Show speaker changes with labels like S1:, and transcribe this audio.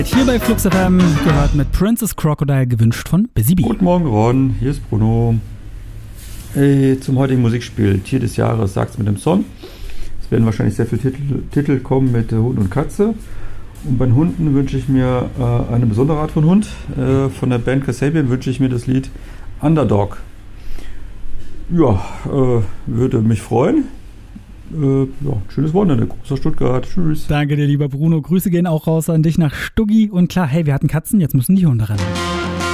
S1: Hier bei Flux FM gehört mit Princess Crocodile, gewünscht von Busy Bee.
S2: Guten Morgen, Ron. Hier ist Bruno. Zum heutigen Musikspiel Tier des Jahres, sagt's mit dem Song. Es werden wahrscheinlich sehr viele Titel kommen mit Hund und Katze. Und bei den Hunden wünsche ich mir eine besondere Art von Hund. Von der Band Kasabian wünsche ich mir das Lied Underdog. Ja, würde mich freuen. Schönes Wochenende. Gruß aus Stuttgart. Tschüss.
S1: Danke dir, lieber Bruno. Grüße gehen auch raus an dich nach Stuggi. Und klar, hey, wir hatten Katzen, jetzt müssen die Hunde rennen.